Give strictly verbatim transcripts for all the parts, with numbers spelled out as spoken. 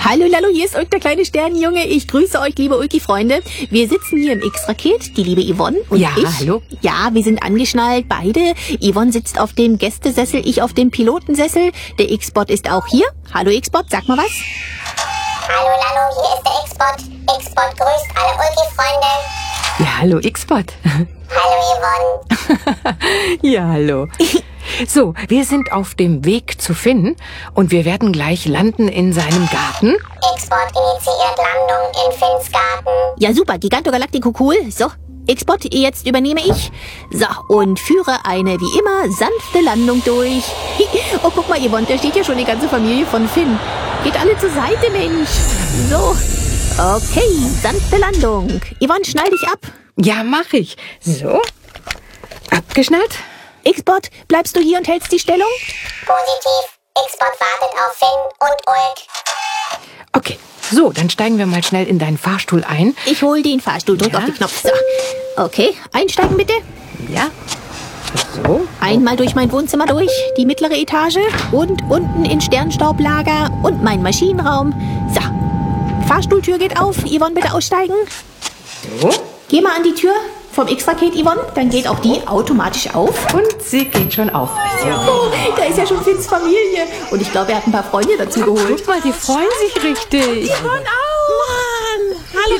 Hallo Lalo, hier ist Ulk, der kleine Sternenjunge. Ich grüße euch, liebe Ulki-Freunde. Wir sitzen hier im X-Raket, die liebe Yvonne und ja, ich. Hallo. Ja, wir sind angeschnallt, beide. Yvonne sitzt auf dem Gästesessel, ich auf dem Pilotensessel. Der X-Bot ist auch hier. Hallo X-Bot, sag mal was. Hallo Lalo, hier ist der X-Bot. X-Bot grüßt alle Ulki-Freunde. Ja, hallo X-Bot. Hallo Yvonne. Ja, hallo. So, wir sind auf dem Weg zu Finn und wir werden gleich landen in seinem Garten. X-Bot initiiert Landung in Finns Garten. Ja, super, Giganto Galactico cool. So, X-Bot, jetzt übernehme ich. So, und führe eine, wie immer, sanfte Landung durch. Oh, guck mal, Yvonne, da steht ja schon die ganze Familie von Finn. Geht alle zur Seite, Mensch. So, okay, sanfte Landung. Yvonne, schnall dich ab. Ja, mach ich. So, abgeschnallt. X-Bot, bleibst du hier und hältst die Stellung? Positiv. X-Bot wartet auf Finn und Ulk. Okay, so, dann steigen wir mal schnell in deinen Fahrstuhl ein. Ich hol den Fahrstuhl, drück Ja. auf den Knopf. So, okay, einsteigen bitte. Ja, so. Einmal durch mein Wohnzimmer durch, die mittlere Etage und unten in Sternstaublager und mein Maschinenraum. So, Fahrstuhltür geht auf. Yvonne, bitte aussteigen. So. Geh mal an die Tür vom X-Raket, Yvonne. Dann geht auch die automatisch auf. Und sie geht schon auf. Oh, da ist ja schon Finns Familie. Und ich glaube, er hat ein paar Freunde dazu geholt. Guck mal, die freuen sich richtig. Yvonne auch. Mann. Hallo,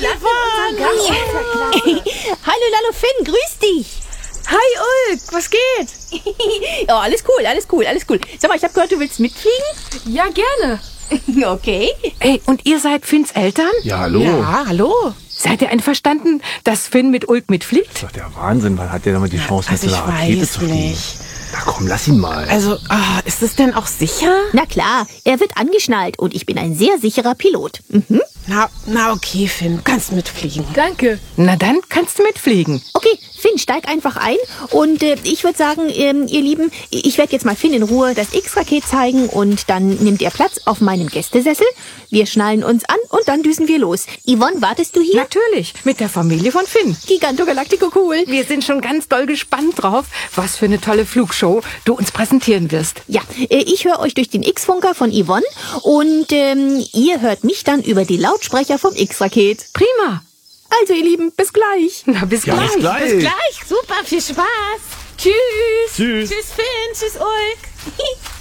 Yvonne. Hallo, Lalo Finn, grüß dich. Hi Ulk, was geht? Oh, alles cool, alles cool, alles cool. Sag mal, ich habe gehört, du willst mitfliegen? Ja, gerne. Okay. Ey, und ihr seid Finns Eltern? Ja, hallo. Ja, hallo. Seid ihr einverstanden, dass Finn mit Ulk mitfliegt? Das ist doch der Wahnsinn. Wann hat der damit die Chance, Also mit ich so einer Rakete weiß zu fliegen? nicht. Na komm, lass ihn mal. Also, ah, ist es denn auch sicher? Na klar, er wird angeschnallt und ich bin ein sehr sicherer Pilot. Mhm. Na, na okay, Finn, du kannst mitfliegen. Danke. Na dann kannst du mitfliegen. Okay, Finn, steig einfach ein und äh, ich würde sagen, ähm, ihr Lieben, ich werde jetzt mal Finn in Ruhe das X-Raket zeigen und dann nimmt er Platz auf meinem Gästesessel. Wir schnallen uns an und dann düsen wir los. Yvonne, wartest du hier? Natürlich, mit der Familie von Finn. Giganto Galactico cool. Wir sind schon ganz doll gespannt drauf, was für eine tolle Flugshow du uns präsentieren wirst. Ja, äh, ich höre euch durch den X-Funker von Yvonne und ähm, ihr hört mich dann über die Lautsprecher vom X-Raket. Prima. Also ihr Lieben, bis gleich. Na, bis Ja, gleich. bis gleich. Bis gleich, super, viel Spaß. Tschüss. Tschüss. Tschüss, Finn, tschüss, Ulk.